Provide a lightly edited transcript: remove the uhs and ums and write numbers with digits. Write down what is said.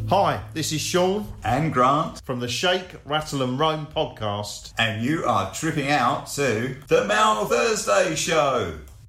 Hi, this is Sean And Grant. from the Shake, Rattle and Roam podcast. And you are tripping out to the Mount Thursday Show.